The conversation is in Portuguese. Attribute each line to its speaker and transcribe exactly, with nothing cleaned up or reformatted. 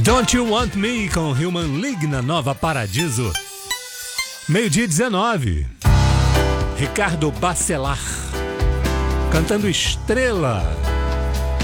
Speaker 1: Don't You Want Me com Human League na Nova Paradiso. Meio-dia dezenove. Ricardo Bacelar cantando Estrela.